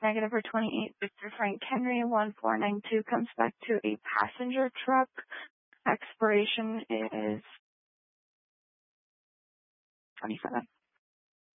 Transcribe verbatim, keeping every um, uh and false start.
negative for twenty-eight, Victor Frank Henry, one four nine two comes back to a passenger truck. Expiration is twenty-seven.